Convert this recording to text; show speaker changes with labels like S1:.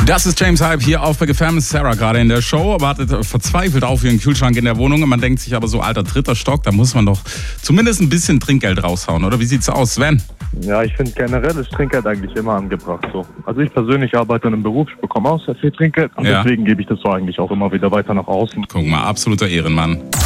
S1: Das ist James Hype hier auf Big FM. Sarah gerade in der Show, wartet verzweifelt auf ihren Kühlschrank in der Wohnung. Man denkt sich aber so, alter, 3. Stock, da muss man doch zumindest ein bisschen Trinkgeld raushauen, oder? Wie sieht's aus, Sven?
S2: Ja, ich finde generell ist Trinkgeld eigentlich immer angebracht. So. Also ich persönlich arbeite in einem Beruf, ich bekomme auch sehr viel Trinkgeld und deswegen gebe ich das so eigentlich auch immer wieder weiter nach außen.
S1: Guck mal, absoluter Ehrenmann.